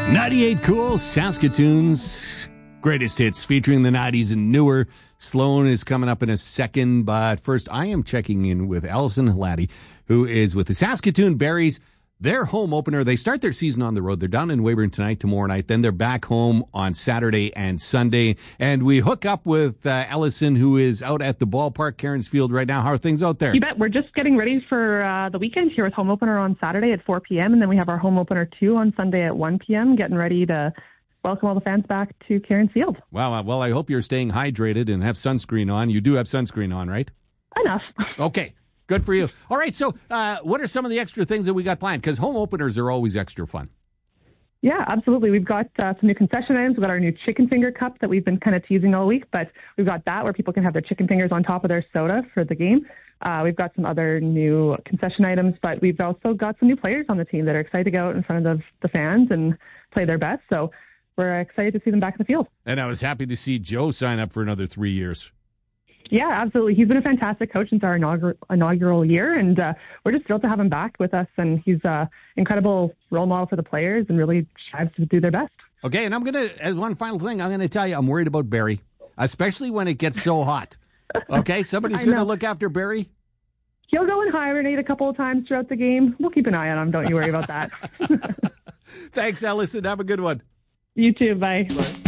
98 Cool, Saskatoon's greatest hits featuring the 90s and newer. Sloan is coming up in a second, but first I am checking in with Allison Halati, who is with the Saskatoon Berries. Their home opener, they start their season on the road. They're down in Weyburn tonight, tomorrow night. Then they're back home on Saturday and Sunday. And we hook up with Allison, who is out at the ballpark, Cairns Field right now. How are things out there? You bet. We're just getting ready for the weekend here with home opener on Saturday at 4 p.m. And then we have our home opener too on Sunday at 1 p.m. Getting ready to welcome all the fans back to Cairns Field. Wow. Well, I hope you're staying hydrated and have sunscreen on. You do have sunscreen on, right? Enough. Okay. Good for you. All right, so what are some of the extra things that we got planned? Because home openers are always extra fun. Yeah, absolutely. We've got some new concession items. We've got our new chicken finger cup that we've been kind of teasing all week, but we've got that where people can have their chicken fingers on top of their soda for the game. We've got some other new concession items, but we've also got some new players on the team that are excited to go out in front of the fans and play their best. So we're excited to see them back in the field. And I was happy to see Joe sign up for another 3 years. Yeah, absolutely. He's been a fantastic coach since our inaugural year, and we're just thrilled to have him back with us. And he's an incredible role model for the players and really strives to do their best. Okay, and I'm going to, as one final thing, I'm going to tell you, I'm worried about Barry, especially when it gets so hot. Okay, somebody's going to look after Barry? He'll go and hibernate a couple of times throughout the game. We'll keep an eye on him. Don't you worry about that. Thanks, Allison. Have a good one. You too. Bye.